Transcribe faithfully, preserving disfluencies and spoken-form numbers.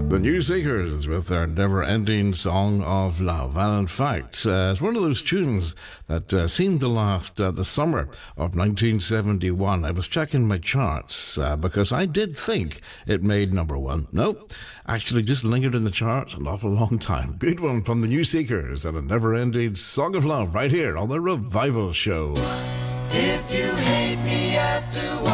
The New Seekers with their never-ending song of love. And in fact, uh, it's one of those tunes that uh, seemed to last uh, the summer of nineteen seventy-one. I was checking my charts uh, because I did think it made number one. Nope, actually just lingered in the charts an awful long time. Good one from the New Seekers and a never-ending song of love right here on the Revival Show. If you hate me after